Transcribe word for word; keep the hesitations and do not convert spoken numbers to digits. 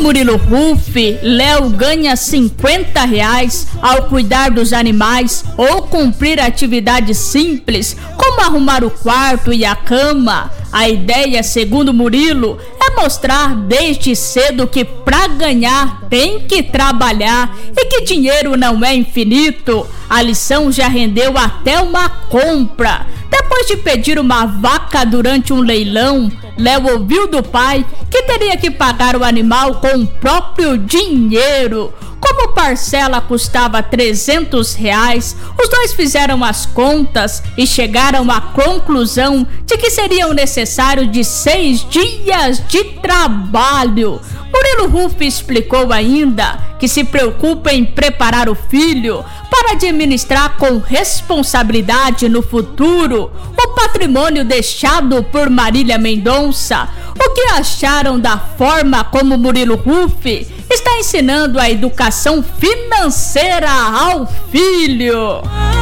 Murilo Huff, Léo ganha cinquenta reais ao cuidar dos animais ou cumprir atividades simples, como arrumar o quarto e a cama. A ideia, segundo Murilo, é mostrar desde cedo que para ganhar tem que trabalhar e que dinheiro não é infinito. A lição já rendeu até uma compra. Depois de pedir uma vaca durante um leilão, Léo ouviu do pai que teria que pagar o animal com o próprio dinheiro. Como parcela custava trezentos reais, os dois fizeram as contas e chegaram à conclusão de que seriam necessários de seis dias de trabalho. Murilo Huff explicou ainda que se preocupa em preparar o filho para administrar com responsabilidade no futuro o patrimônio deixado por Marília Mendonça. O que acharam da forma como Murilo Huff está ensinando a educação financeira ao filho?